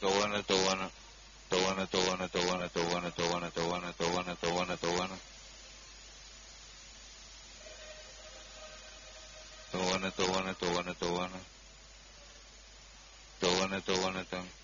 Tawana, Tawana, Tawana, Tawana, Tawana, Tawana, Tawana, Tawana, Tawana, Tawana, Tawana. Tawana, Tawana, Tawana, Tawana. Tawana, Tawana, Tawana.